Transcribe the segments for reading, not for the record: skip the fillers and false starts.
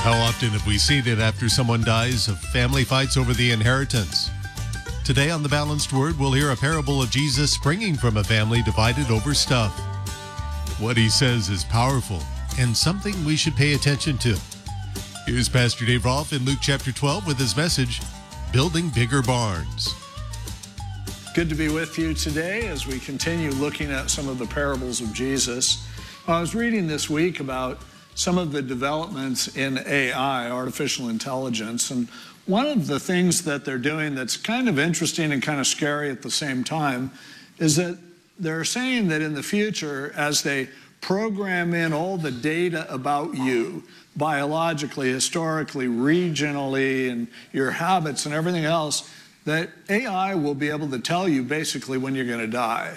How often have we seen it after someone dies, a family fights over the inheritance? Today on The Balanced Word, we'll hear a parable of Jesus springing from a family divided over stuff. What he says is powerful and something we should pay attention to. Here's Pastor Dave Rolfe in Luke chapter 12 with his message, Building Bigger Barns. Good to be with you today as we continue looking at some of the parables of Jesus. I was reading this week about some of the developments in AI, artificial intelligence, and one of the things that they're doing that's kind of interesting and kind of scary at the same time is that they're saying that in the future, as they program in all the data about you, biologically, historically, regionally, and your habits and everything else, that AI will be able to tell you basically when you're going to die.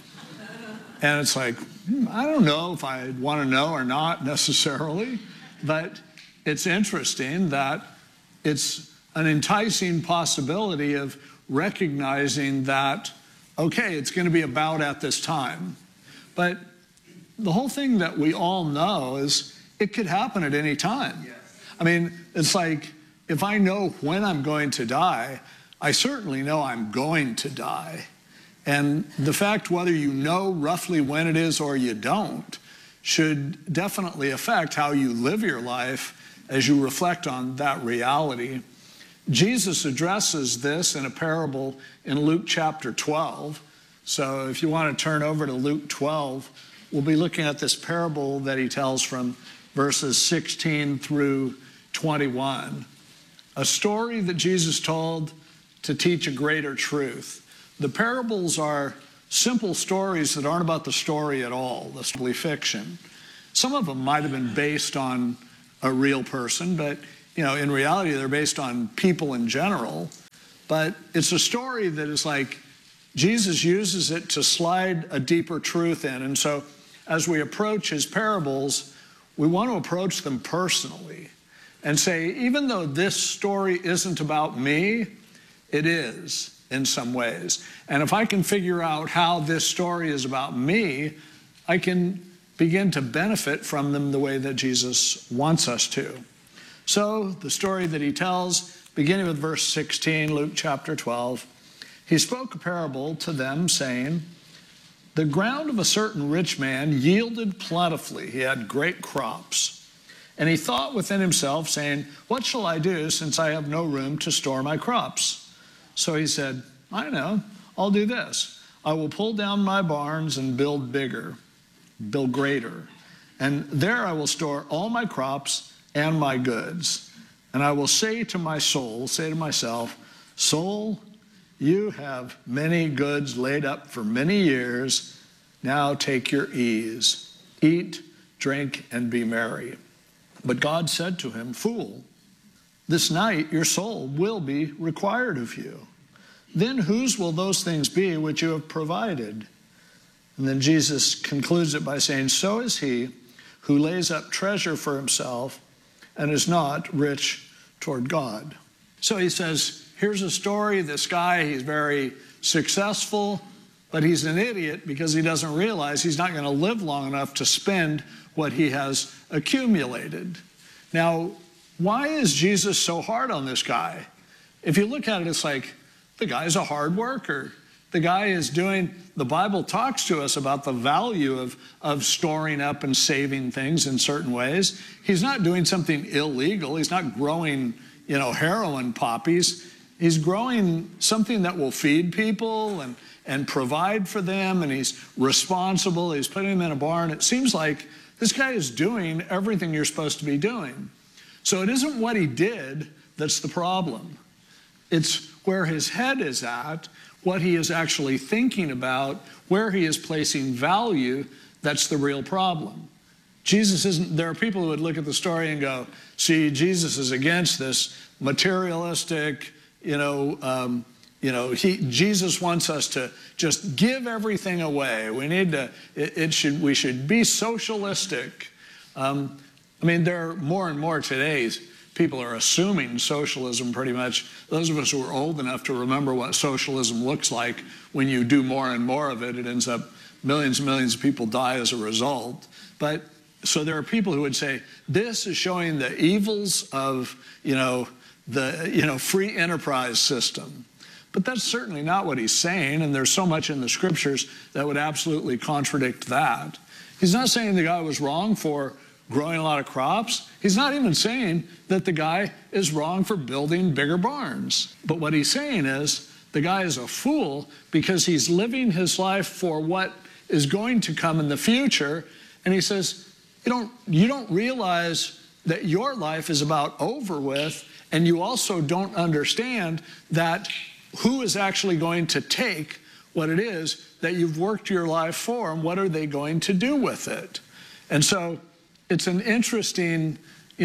And it's like, I don't know if I want to know or not necessarily, but it's interesting that it's an enticing possibility of recognizing that, okay, it's going to be about at this time. But the whole thing that we all know is it could happen at any time. Yes. I mean, it's like, if I know when I'm going to die, I certainly know I'm going to die. And the fact whether you know roughly when it is or you don't should definitely affect how you live your life as you reflect on that reality. Jesus addresses this in a parable in Luke chapter 12. So if you want to turn over to Luke 12, we'll be looking at this parable that he tells from verses 16 through 21. A story that Jesus told to teach a greater truth. The parables are simple stories that aren't about the story at all. They're simply fiction. Some of them might have been based on a real person, but in reality, they're based on people in general. But it's a story that is like Jesus uses it to slide a deeper truth in. And so as we approach his parables, we want to approach them personally and say, even though this story isn't about me, it is in some ways. And if I can figure out how this story is about me, I can begin to benefit from them the way that Jesus wants us to. So the story that he tells, beginning with verse 16, Luke chapter 12, he spoke a parable to them saying, the ground of a certain rich man yielded plentifully. He had great crops. And he thought within himself, saying, what shall I do since I have no room to store my crops? So he said, I know, I'll do this. I will pull down my barns and build bigger, build greater. And there I will store all my crops and my goods. And I will say to my soul, say to myself, soul, you have many goods laid up for many years. Now take your ease. Eat, drink, and be merry. But God said to him, fool, this night your soul will be required of you. Then whose will those things be which you have provided? And then Jesus concludes it by saying, so is he who lays up treasure for himself and is not rich toward God. So he says, here's a story. This guy, he's very successful, but he's an idiot because he doesn't realize he's not going to live long enough to spend what he has accumulated. Now, why is Jesus so hard on this guy? If you look at it, it's like, the guy's a hard worker. The guy is doing, the Bible talks to us about the value of storing up and saving things in certain ways. He's not doing something illegal. He's not growing, heroin poppies. He's growing something that will feed people and provide for them, and he's responsible. He's putting them in a barn. It seems like this guy is doing everything you're supposed to be doing. So it isn't what he did that's the problem. It's where his head is at, what he is actually thinking about, where he is placing value, that's the real problem. Jesus isn't, there are people who would look at the story and go, see, Jesus is against this materialistic, Jesus wants us to just give everything away. We need to, we should be socialistic. There are more and more today, people are assuming socialism pretty much. Those of us who are old enough to remember what socialism looks like, when you do more and more of it, it ends up millions and millions of people die as a result. But So there are people who would say, this is showing the evils of, the free enterprise system. But that's certainly not what he's saying, and there's so much in the scriptures that would absolutely contradict that. He's not saying the guy was wrong for growing a lot of crops. He's not even saying that the guy is wrong for building bigger barns. But what he's saying is the guy is a fool because he's living his life for what is going to come in the future. And he says, you don't realize that your life is about over with, and you also don't understand that who is actually going to take what it is that you've worked your life for, and what are they going to do with it? And so it's an interesting,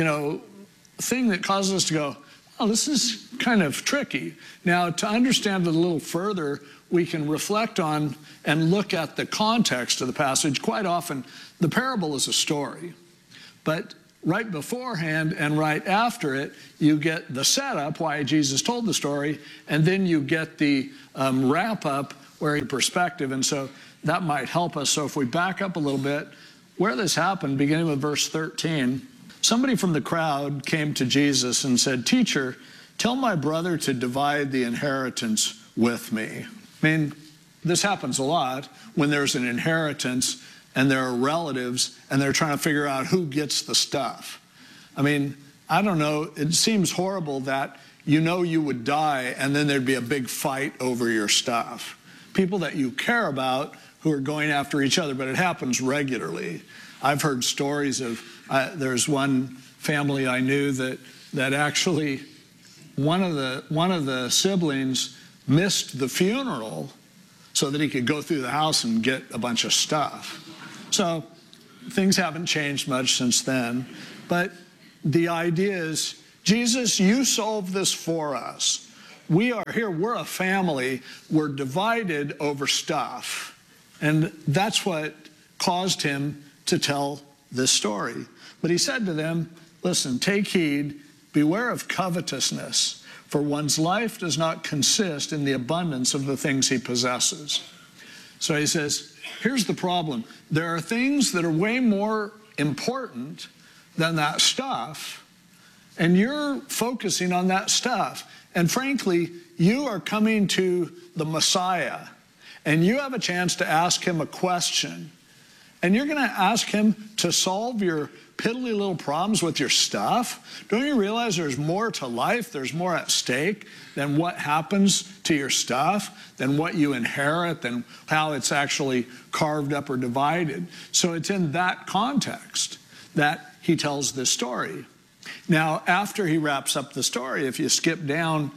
thing that causes us to go, oh, this is kind of tricky. Now, to understand it a little further, we can reflect on and look at the context of the passage. Quite often, the parable is a story, but right beforehand and right after it, you get the setup, why Jesus told the story, and then you get the wrap-up, where perspective, and so that might help us. So if we back up a little bit, where this happened, beginning with verse 13, somebody from the crowd came to Jesus and said, "Teacher, tell my brother to divide the inheritance with me." I mean, this happens a lot when there's an inheritance and there are relatives and they're trying to figure out who gets the stuff. I mean, I don't know, it seems horrible that you would die and then there'd be a big fight over your stuff. People that you care about who are going after each other, but it happens regularly. I've heard stories of, there's one family I knew that actually one of the siblings missed the funeral so that he could go through the house and get a bunch of stuff. So things haven't changed much since then. But the idea is, Jesus, you solve this for us. We are here, we're a family, we're divided over stuff. And that's what caused him to tell this story. But he said to them, listen, take heed, beware of covetousness, for one's life does not consist in the abundance of the things he possesses. So he says, here's the problem. There are things that are way more important than that stuff, and you're focusing on that stuff. And frankly, you are coming to the Messiah, and you have a chance to ask him a question. And you're going to ask him to solve your piddly little problems with your stuff. Don't you realize there's more to life, there's more at stake than what happens to your stuff, than what you inherit, than how it's actually carved up or divided? So it's in that context that he tells this story. Now, after he wraps up the story, if you skip down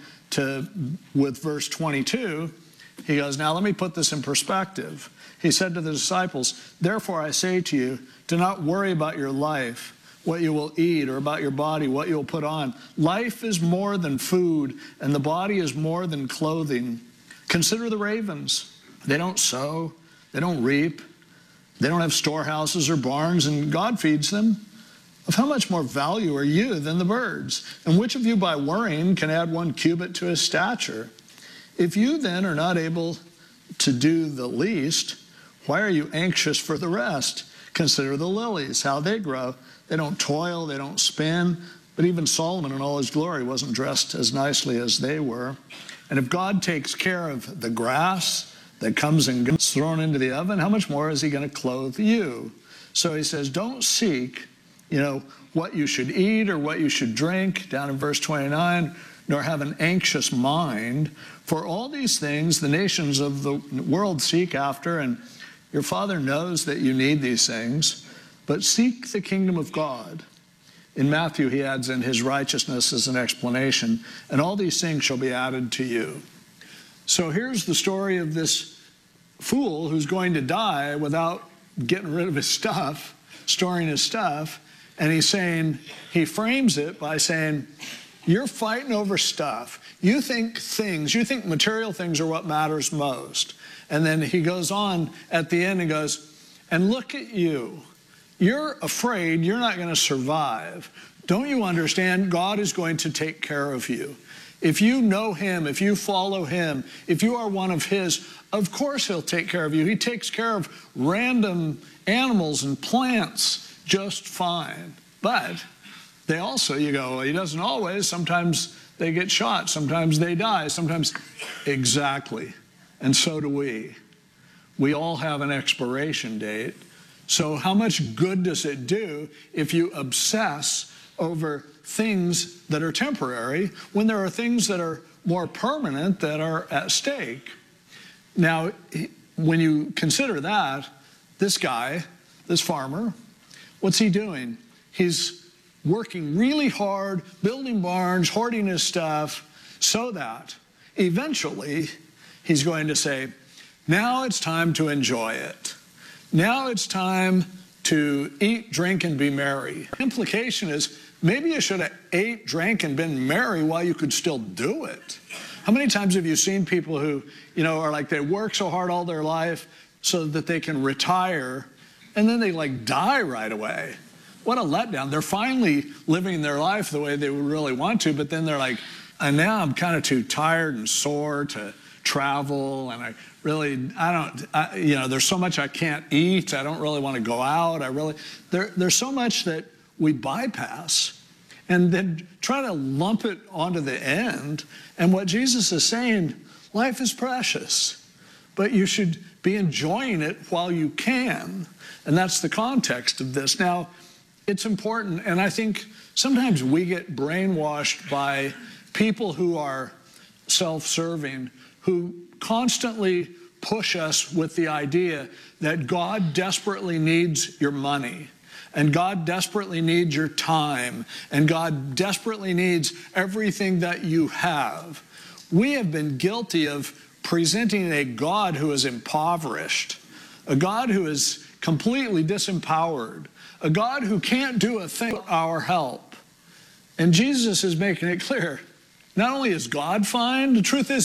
with verse 22, he goes, now let me put this in perspective. He said to the disciples, therefore I say to you, do not worry about your life, what you will eat, or about your body, what you will put on. Life is more than food, and the body is more than clothing. Consider the ravens. They don't sow, they don't reap, they don't have storehouses or barns, and God feeds them. Of how much more value are you than the birds? And which of you by worrying can add 1 cubit to his stature? If you then are not able to do the least, why are you anxious for the rest? Consider the lilies, how they grow. They don't toil, they don't spin, but even Solomon in all his glory wasn't dressed as nicely as they were. And if God takes care of the grass that comes and gets thrown into the oven, how much more is he going to clothe you? So he says, don't seek, what you should eat or what you should drink, down in verse 29, nor have an anxious mind. For all these things the nations of the world seek after, and your Father knows that you need these things. But seek the kingdom of God. In Matthew, he adds in his righteousness as an explanation, and all these things shall be added to you. So here's the story of this fool who's going to die without getting rid of his stuff, storing his stuff. And he frames it by saying, you're fighting over stuff. You think material things are what matters most. And then he goes on at the end and goes, and look at you. You're afraid you're not going to survive. Don't you understand? God is going to take care of you. If you know him, if you follow him, if you are one of his, of course he'll take care of you. He takes care of random animals and plants just fine. But they also, you go, well, he doesn't always. Sometimes they get shot. Sometimes they die. Sometimes, exactly. And so do we. We all have an expiration date. So how much good does it do if you obsess over things that are temporary when there are things that are more permanent that are at stake? Now, when you consider that, this guy, this farmer, what's he doing? He's working really hard, building barns, hoarding his stuff, so that eventually he's going to say, now it's time to enjoy it. Now it's time to eat, drink, and be merry. The implication is maybe you should have ate, drank, and been merry while you could still do it. How many times have you seen people who, are like they work so hard all their life so that they can retire, and then they like die right away? What a letdown. They're finally living their life the way they would really want to, but then they're like, and now I'm kind of too tired and sore to travel, and there's so much I can't eat. I don't really want to go out. There's so much that we bypass and then try to lump it onto the end. And what Jesus is saying, life is precious, but you should be enjoying it while you can. And that's the context of this. Now, it's important, and I think sometimes we get brainwashed by people who are self-serving, who constantly push us with the idea that God desperately needs your money, and God desperately needs your time, and God desperately needs everything that you have. We have been guilty of presenting a God who is impoverished, a God who is completely disempowered, a God who can't do a thing without our help. And Jesus is making it clear, not only is God fine, the truth is